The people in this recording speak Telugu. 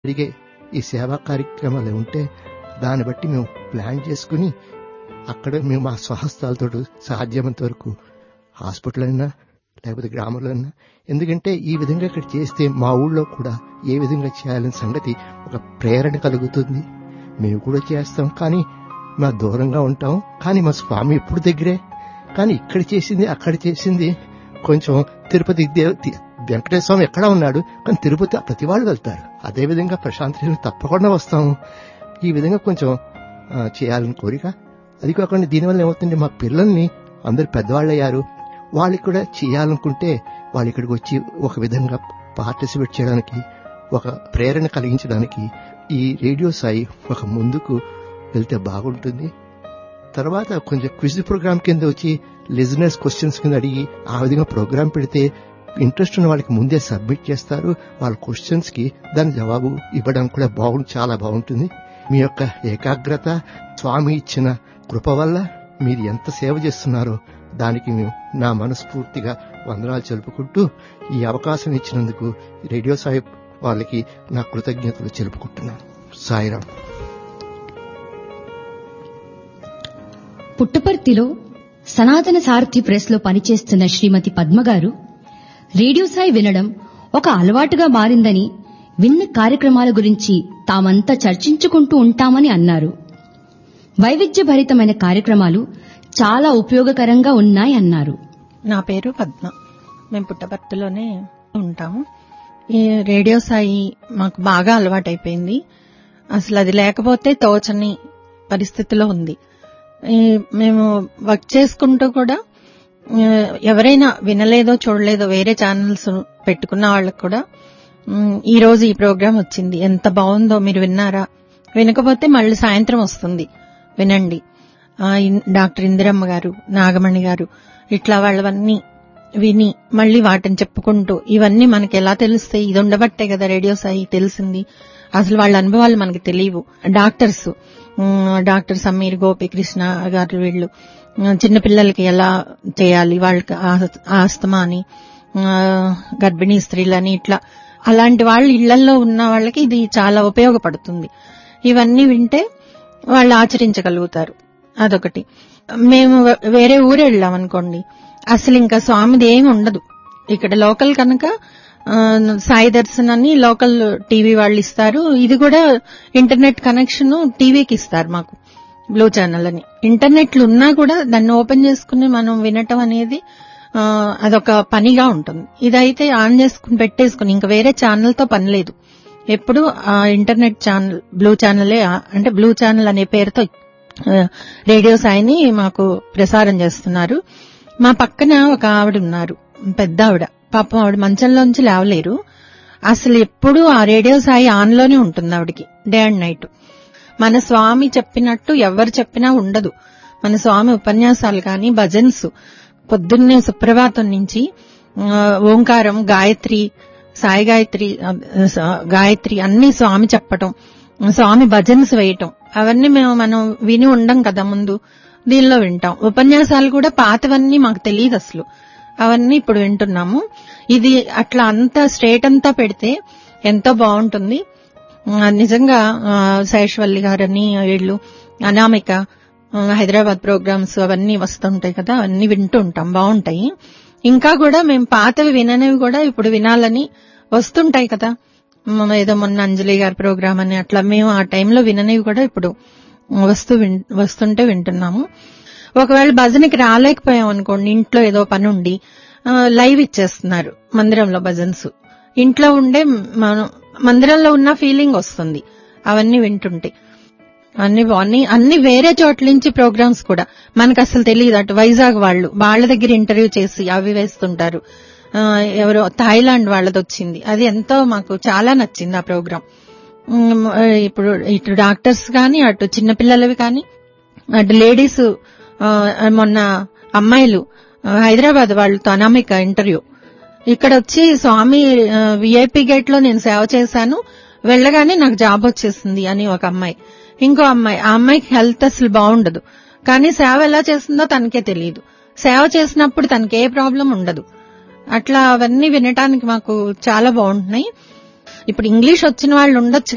జరిగే ఈ సేవా కార్యక్రమాలు ఉంటే దాన్ని బట్టి మేము ప్లాన్ చేసుకుని అక్కడ మేము మా స్వహస్తాలతో సాధ్యమంత వరకు హాస్పిటల్ అయినా లేకపోతే గ్రామంలో అయినా, ఎందుకంటే ఈ విధంగా ఇక్కడ చేస్తే మా ఊళ్ళో కూడా ఏ విధంగా చేయాలనే సంగతి ఒక ప్రేరణ కలుగుతుంది. మేము కూడా చేస్తాం, కానీ మా దూరంగా ఉంటాం, కానీ మా స్వామి ఎప్పుడు దగ్గరే. కానీ ఇక్కడ చేసింది అక్కడ చేసింది కొంచెం తిరుపతి వెంకటేశ్వర స్వామి ఎక్కడ ఉన్నాడు, కానీ తిరుపతి ప్రతి వాళ్ళు వెళ్తారు. అదేవిధంగా ప్రశాంతి తప్పకుండా వస్తాము. ఈ విధంగా కొంచెం చేయాలని కోరిక. అది కాకుండా దీనివల్ల ఏమవుతుంది, మా పిల్లల్ని అందరు పెద్దవాళ్ళు అయ్యారు, వాళ్ళకి కూడా చేయాలనుకుంటే వాళ్ళు ఇక్కడికి వచ్చి ఒక విధంగా పార్టిసిపేట్ చేయడానికి, ఒక ప్రేరణ కలిగించడానికి ఈ రేడియో సాయి ఒక ముందుకు వెళ్తే బాగుంటుంది. తర్వాత కొంచెం క్విజ్ ప్రోగ్రామ్ కింద వచ్చి లిజనర్స్ క్వశ్చన్స్ కింద అడిగి ఆ విధంగా ప్రోగ్రామ్ పెడితే ఇంట్రెస్ట్ ఉన్న వాళ్ళకి ముందే సబ్మిట్ చేస్తారు. వాళ్ళ క్వశ్చన్స్ కి దాని జవాబు ఇవ్వడానికి కూడా చాలా బాగుంటుంది. మీ యొక్క ఏకాగ్రత, స్వామి ఇచ్చిన కృప వల్ల మీరు ఎంత సేవ చేస్తున్నారో దానికి మేము నా మనస్ఫూర్తిగా వందనాలు తెలుపుకుంటూ ఈ అవకాశం ఇచ్చినందుకు రేడియో సాయి వాళ్ళకి నా కృతజ్ఞతలు తెలుపుకుంటున్నాను. సాయిరామ్. పుట్టపర్తిలో సనాతన సారథి ప్రెస్ లో పనిచేస్తున్న శ్రీమతి పద్మగారు రేడియో సాయి వినడం ఒక అలవాటుగా మారిందని, విన్న కార్యక్రమాల గురించి తామంతా చర్చించుకుంటూ ఉంటామని అన్నారు. వైవిధ్యభరితమైన కార్యక్రమాలు చాలా ఉపయోగకరంగా ఉన్నాయన్నారు. నా పేరు పద్మ. మేము పుట్టపర్తిలోనే ఉంటాము. ఈ రేడియో సాయి మాకు బాగా అలవాటైపోయింది. అసలు అది లేకపోతే తోచని పరిస్థితిలో ఉంది. మేము వర్క్ చేసుకుంటూ కూడా ఎవరైనా వినలేదో చూడలేదో వేరే ఛానల్స్ పెట్టుకున్న వాళ్ళకు కూడా ఈ రోజు ఈ ప్రోగ్రాం వచ్చింది, ఎంత బాగుందో, మీరు విన్నారా? వినకపోతే మళ్ళీ సాయంత్రం వస్తుంది, వినండి. డాక్టర్ ఇందిరమ్మ గారు, నాగమణి గారు, ఇట్లా వాళ్ళవన్నీ విని మళ్ళీ వాటిని చెప్పుకుంటూ, ఇవన్నీ మనకి ఎలా తెలుస్తాయి? ఇది ఉండబట్టే కదా రేడియో సాయి తెలిసింది. అసలు వాళ్ళ అనుభవాలు మనకి తెలియవు. డాక్టర్ సమీర్ గోపికృష్ణ గారు వీళ్ళు చిన్నపిల్లలకి ఎలా చేయాలి, వాళ్ళకి ఆస్తమా అని, గర్భిణీ స్త్రీలని, ఇట్లా అలాంటి వాళ్ళు ఇళ్లలో ఉన్న వాళ్ళకి ఇది చాలా ఉపయోగపడుతుంది. ఇవన్నీ వింటే వాళ్ళు ఆచరించగలుగుతారు. అదొకటి. మేము వేరే ఊరు వెళ్ళామనుకోండి, అసలు ఇంకా స్వామిది ఏమి ఉండదు. ఇక్కడ లోకల్ కనుక సాయి దర్శన్ అని లోకల్ టీవీ వాళ్ళు ఇస్తారు. ఇది కూడా ఇంటర్నెట్ కనెక్షన్ టీవీకి ఇస్తారు మాకు, బ్లూ ఛానల్ అని. ఇంటర్నెట్లు ఉన్నా కూడా దాన్ని ఓపెన్ చేసుకుని మనం వినటం అనేది అదొక పనిగా ఉంటుంది. ఇదైతే ఆన్ చేసుకుని పెట్టేసుకుని ఇంకా వేరే ఛానల్తో పని లేదు. ఎప్పుడు ఇంటర్నెట్ ఛానల్ బ్లూ ఛానలే, అంటే బ్లూ ఛానల్ అనే పేరుతో రేడియో సాయిని మాకు ప్రసారం చేస్తున్నారు. మా పక్కన ఒక ఆవిడ ఉన్నారు, పెద్ద ఆవిడ. పాపం ఆవిడ మంచంలోంచి లేవలేరు. అసలు ఎప్పుడు ఆ రేడియో సాయి ఆన్లోనే ఉంటుంది ఆవిడికి, డే అండ్ నైట్. మన స్వామి చెప్పినట్టు ఎవరు చెప్పినా ఉండదు. మన స్వామి ఉపన్యాసాలు కానీ, భజన్స్ పొద్దున్నే సుప్రభాతం నుంచి ఓంకారం, గాయత్రి, సాయి గాయత్రి అన్ని స్వామి చెప్పటం, స్వామి భజన్స్ వేయటం, అవన్నీ మనం విని ఉండం కదా ముందు, దీనిలో వింటాం. ఉపన్యాసాలు కూడా పాతవన్నీ మాకు తెలియదు అసలు, అవన్నీ ఇప్పుడు వింటున్నాము. ఇది అట్లా అంతా స్ట్రేట్ అంతా పెడితే ఎంతో బాగుంటుంది నిజంగా. శేషవల్లి గారని వీళ్ళు, అనామిక, హైదరాబాద్ ప్రోగ్రామ్స్ అవన్నీ వస్తుంటాయి కదా, అవన్నీ వింటూ ఉంటాం, బాగుంటాయి. ఇంకా కూడా మేము పాతవి విననివి కూడా ఇప్పుడు వినాలని వస్తుంటాయి కదా. ఏదో మొన్న అంజలి గారి ప్రోగ్రామ్ అని అట్లా మేము ఆ టైంలో విననివి కూడా ఇప్పుడు వస్తుంటే వింటున్నాము. ఒకవేళ భజనకి రాలేకపోయాం అనుకోండి, ఇంట్లో ఏదో పని ఉండి లైవ్ ఇచ్చేస్తున్నారు మందిరంలో భజన్స్. ఇంట్లో ఉండే మందిరంలో ఉన్న ఫీలింగ్ వస్తుంది అవన్నీ వింటుంటే. అన్ని వేరే చోట్ల నుంచి ప్రోగ్రామ్స్ కూడా మనకు అసలు తెలియదు. అటు వైజాగ్ వాళ్ళ దగ్గర ఇంటర్వ్యూ చేసి అవి వేస్తుంటారు. ఎవరో థాయిలాండ్ వాళ్ళది వచ్చింది, అది ఎంతో మాకు చాలా నచ్చింది ఆ ప్రోగ్రాం. ఇప్పుడు ఇటు డాక్టర్స్ కానీ, అటు చిన్నపిల్లలవి కానీ, అటు లేడీస్, మొన్న అమ్మాయిలు హైదరాబాద్ వాళ్ళతో అనామిక ఇంటర్వ్యూ. ఇక్కడ వచ్చి స్వామి విఐపి గేట్ లో నేను సేవ చేశాను, వెళ్ళగానే నాకు జాబ్ వచ్చేసింది అని ఒక అమ్మాయి. ఇంకో అమ్మాయి, ఆ అమ్మాయికి హెల్త్ అసలు బాగుండదు, కానీ సేవ ఎలా చేస్తుందో తనకే తెలియదు. సేవ చేసినప్పుడు తనకే ప్రాబ్లం ఉండదు. అట్లా అవన్నీ వినటానికి మాకు చాలా బాగుంటున్నాయి. ఇప్పుడు ఇంగ్లీష్ వచ్చిన వాళ్ళు ఉండొచ్చు